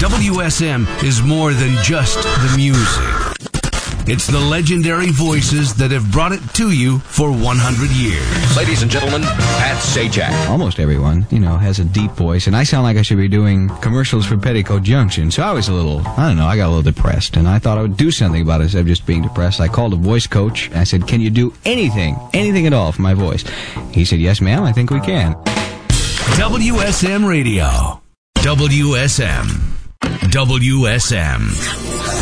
WSM is more than just the music. It's the legendary voices that have brought it to you for 100 years. Ladies and gentlemen, Pat Sajak. Almost everyone, has a deep voice, and I sound like I should be doing commercials for Petticoat Junction, so I was I got a little depressed, and I thought I would do something about it instead of just being depressed. I called a voice coach, and I said, can you do anything at all for my voice? He said, yes, ma'am, I think we can. WSM Radio. WSM. WSM.